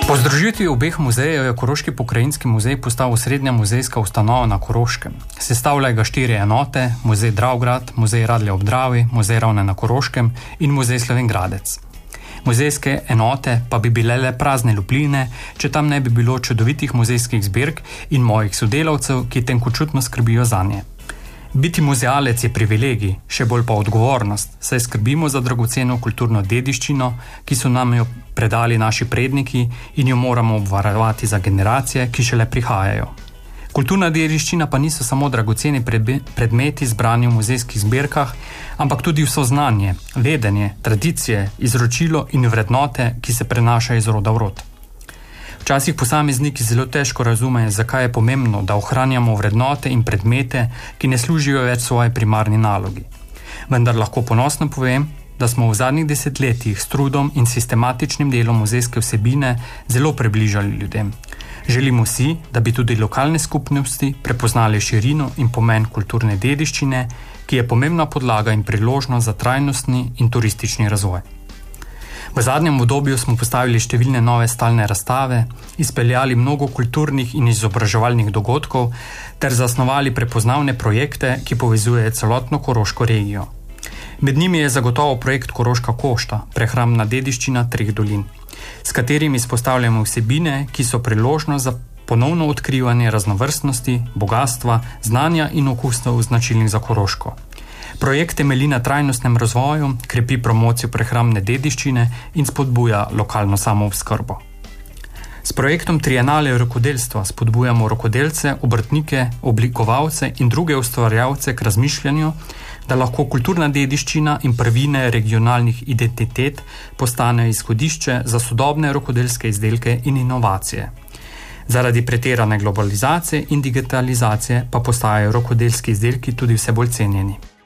Po združitvi obeh muzejev je Koroški pokrajinski muzej postal osrednja muzejska ustanova na Koroškem. Sestavljajo ga 4 enote: Muzej Dravgrad, Muzej Radlje ob Dravi, Muzej Ravne na Koroškem in Muzej Slovenj Gradec. Muzejske enote pa bi bile le prazne lupline, če tam ne bi bilo čudovitih muzejskih zbirk in mojih sodelavcev, ki tenkočutno skrbijo zanje. Biti muzealec je privilegij, še bolj pa odgovornost, saj skrbimo za dragoceno kulturno dediščino, ki so nam jo predali naši predniki in jo moramo obvarovati za generacije, ki šele prihajajo. Kulturna dediščina pa niso samo dragoceni predmeti zbrani v muzejskih zbirkah, ampak tudi vso znanje, vedenje, tradicije, izročilo in vrednote, ki se prenašajo iz roda v rod. Včasih posamezniki zelo težko razumejo, zakaj je pomembno, da ohranjamo vrednote in predmete, ki ne služijo več svoji primarni nalogi. Vendar lahko ponosno povem, da smo v zadnjih desetletjih s trudom in sistematičnim delom muzejske vsebine zelo približali ljudem. Želimo si, da bi tudi lokalne skupnosti prepoznali širino in pomen kulturne dediščine, ki je pomembna podlaga in priložnost za trajnostni in turistični razvoj. V zadnjem obdobju smo postavili številne nove stalne razstave, izpeljali mnogo kulturnih in izobraževalnih dogodkov ter zasnovali prepoznavne projekte, ki povezujejo celotno Koroško regijo. Med njimi je zagotovo projekt Koroška košta, prehrambna dediščina 3 dolin, s katerim izpostavljamo vsebine, ki so priložnost za ponovno odkrivanje raznovrstnosti, bogatstva, znanja in okusov značilnih za Koroško. Projekt temelji na trajnostnem razvoju, krepi promocijo prehrambne dediščine in spodbuja lokalno samooskrbo. S projektom Trienale rokodelstva spodbujamo rokodelce, obrtnike, oblikovalce in druge ustvarjalce k razmišljanju, da lahko kulturna dediščina in prvine regionalnih identitet postanejo izhodišče za sodobne rokodelske izdelke in inovacije. Zaradi pretirane globalizacije in digitalizacije pa postajajo rokodelski izdelki tudi vse bolj cenjeni.